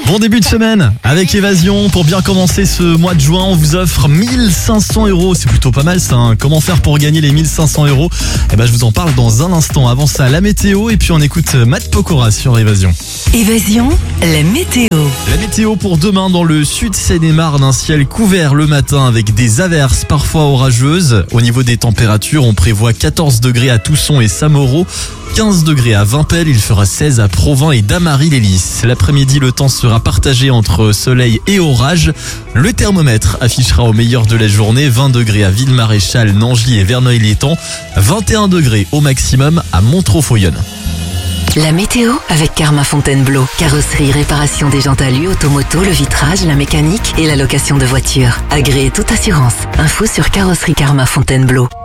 Bon début de semaine avec Évasion. Pour bien commencer ce mois de juin, on vous offre 1500 €. C'est plutôt pas mal ça, hein. Comment faire pour gagner les 1500 €? Je vous en parle dans un instant. Avant ça, la météo et puis on écoute Matt Pokora sur Évasion. Évasion, la météo. La météo pour demain dans le sud Seine-et-Marne, un ciel couvert le matin avec des averses parfois orageuses. Au niveau des températures, on prévoit 14 degrés à Tousson et Samoreau, 15 degrés à Vimpel, il fera 16 à Provins et Damary-les-Lys. L'après-midi, le temps sera partagé entre soleil et orage. Le thermomètre affichera au meilleur de la journée 20 degrés à Ville-Maréchal, Nangy et Verneuil-l'Étang, 21 degrés au maximum à Montreux-Foyonne. La météo avec Karma Fontainebleau. Carrosserie, réparation des jantes alu, automoto, le vitrage, la mécanique et la location de voitures. Agréez toute assurance. Info sur carrosserie Karma Fontainebleau.